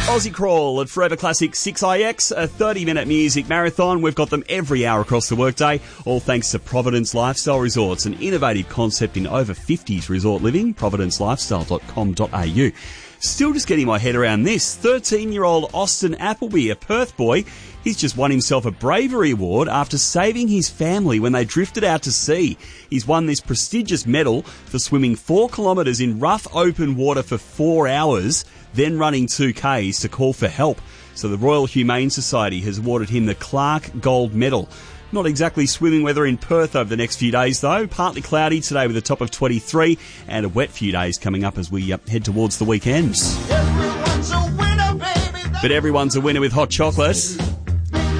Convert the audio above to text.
Aussie Crawl at Forever Classic 6IX, a 30-minute music marathon. We've got them every hour across the workday, all thanks to Providence Lifestyle Resorts, an innovative concept in over 50s resort living, providencelifestyle.com.au. Still just getting my head around this. 13-year-old Austin Appleby, a Perth boy, he's just won himself a bravery award after saving his family when they drifted out to sea. He's won this prestigious medal for swimming 4 kilometres in rough open water for 4 hours, then running 2Ks to call for help. So the Royal Humane Society has awarded him the Clark Gold Medal. Not exactly swimming weather in Perth over the next few days, though. Partly cloudy today with a top of 23 and a wet few days coming up as we head towards the weekend. Everyone's a winner, baby. But everyone's a winner with hot chocolate.